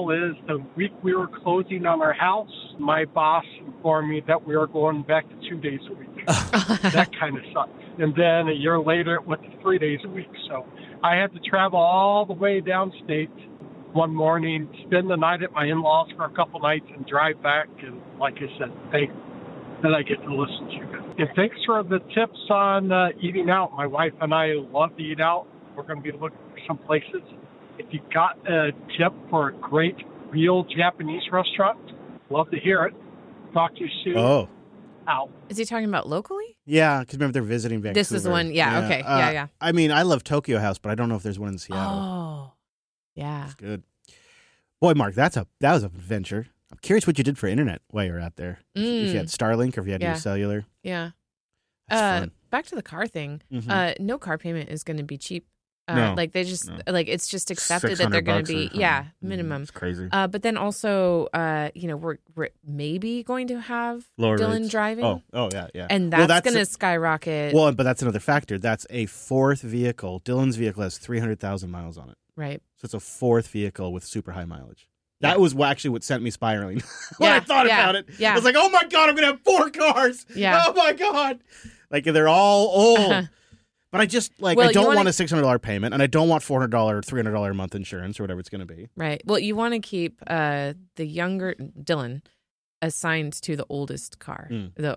deal is the week we were closing on our house, my boss informed me that we were going back to 2 days a week. That kind of sucked. And then a year later, it went to 3 days a week. So I had to travel all the way downstate one morning, spend the night at my in-laws for a couple nights, and drive back. And like I said, then I get to listen to you guys. And thanks for the tips on eating out. My wife and I love to eat out. We're going to be looking for some places. If you got a tip for a great, real Japanese restaurant, love to hear it. Talk to you soon. Oh. Out. Is he talking about locally? Yeah, because remember they're visiting Vancouver. This is the one. Yeah, okay. Yeah. I mean, I love Tokyo House, but I don't know if there's one in Seattle. Oh, yeah. That's good. Boy, Mark, that was an adventure. I'm curious what you did for internet while you were out there. If you had Starlink or if you had to use cellular. Yeah. That's fun. Back to the car thing. Mhm. No car payment is going to be cheap. No, like they just like it's just accepted that they're going to be minimum. It's crazy. But then also, we're maybe going to have Lower Dylan rates. driving. Oh, yeah. And that's going to skyrocket. Well, but that's another factor. That's a fourth vehicle. Dylan's vehicle has 300,000 miles on it. Right. So it's a fourth vehicle with super high mileage. That was actually what sent me spiraling when Yeah, I thought yeah, about it. yeah. I was like, oh my God, I'm going to have 4 cars. Yeah. Oh my God. Like they're all old. But I just, I don't want a $600 payment, and I don't want $400, $300 a month insurance or whatever it's going to be. Right. Well, you want to keep the younger Dylan assigned to the oldest car.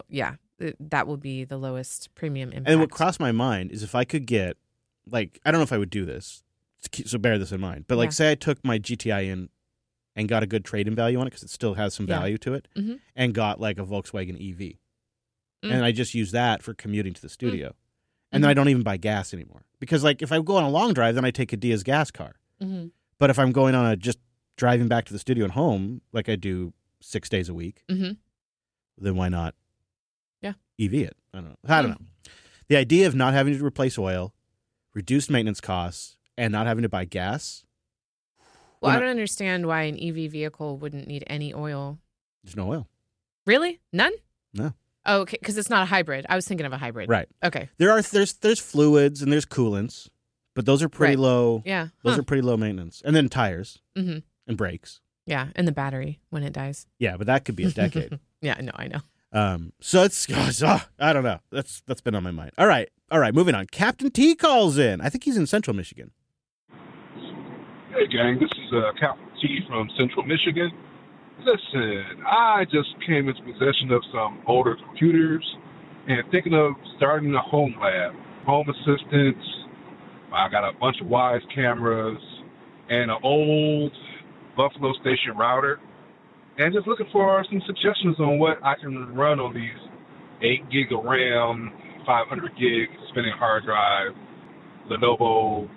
That will be the lowest premium impact. And what crossed my mind is if I could get, I don't know if I would do this, so bear this in mind. But say I took my GTI in and got a good trade-in value on it because it still has some value to it, and got a Volkswagen EV. And I just use that for commuting to the studio. And then I don't even buy gas anymore. Because, if I go on a long drive, then I take a Dia's gas car. But if I'm going on just driving back to the studio and home, like I do 6 days a week, then why not EV it? I don't know. The idea of not having to replace oil, reduced maintenance costs, and not having to buy gas. Well, I don't understand why an EV vehicle wouldn't need any oil. There's no oil. Really? None? No. Oh, okay, because it's not a hybrid. I was thinking of a hybrid. Right. Okay. There's fluids and there's coolants, but those are pretty low. Yeah. Those are pretty low maintenance. And then tires and brakes. Yeah, and the battery when it dies. Yeah, but that could be a decade. Yeah, no, I know. So it's I don't know. That's been on my mind. All right, moving on. Captain T calls in. I think he's in Central Michigan. Hey, gang, this is Captain T from Central Michigan. Listen, I just came into possession of some older computers and thinking of starting a home lab. Home assistants. I got a bunch of Wyze cameras and an old Buffalo Station router. And just looking for some suggestions on what I can run on these 8 gig of RAM, 500 gig spinning hard drive, Lenovo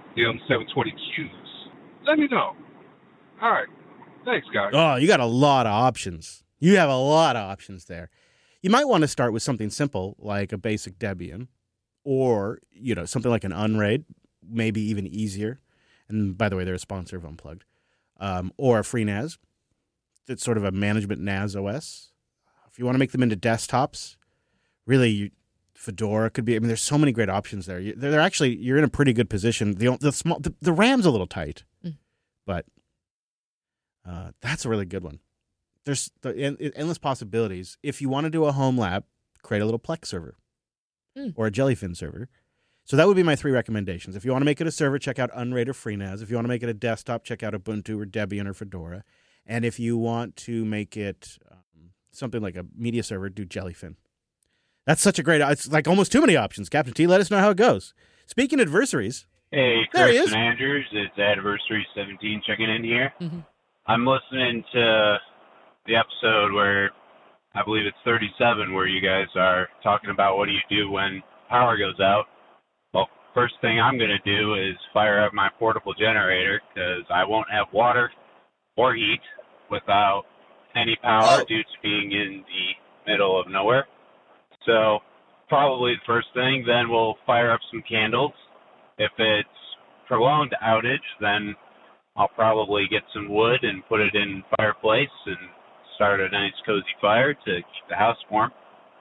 M720Qs. Let me know. All right. Thanks, guys. Oh, you got a lot of options. You have a lot of options there. You might want to start with something simple like a basic Debian or, something like an Unraid, maybe even easier. And by the way, they're a sponsor of Unplugged. Or a FreeNAS. It's sort of a management NAS OS. If you want to make them into desktops, really, Fedora could be. I mean, there's so many great options there. You're in a pretty good position. The RAM's a little tight, but that's a really good one. There's endless possibilities. If you want to do a home lab, create a little Plex server or a Jellyfin server. So that would be my 3 recommendations. If you want to make it a server, check out Unraid or FreeNAS. If you want to make it a desktop, check out Ubuntu or Debian or Fedora. And if you want to make it something like a media server, do Jellyfin. That's such a great... It's almost too many options. Captain T, let us know how it goes. Speaking of adversaries... Hey, there he is. Chris and Andrews. It's Adversary 17 checking in here. I'm listening to the episode where I believe it's 37 where you guys are talking about what do you do when power goes out. Well, first thing I'm going to do is fire up my portable generator because I won't have water or heat without any power due to being in the middle of nowhere. So probably the first thing, then we'll fire up some candles. If it's prolonged outage, then I'll probably get some wood and put it in the fireplace and start a nice cozy fire to keep the house warm.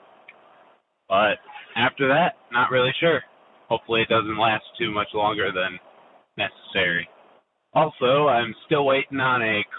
But after that, not really sure. Hopefully it doesn't last too much longer than necessary. Also, I'm still waiting on a